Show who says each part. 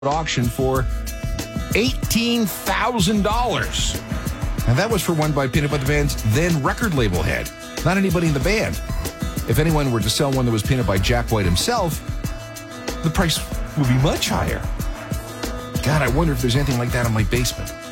Speaker 1: auction for $18,000. And that was for one by Peanut Butter Band's then record label head, not anybody in the band. If anyone were to sell one that was painted by Jack White himself, the price would be much higher. God, I wonder if there's anything like that in my basement.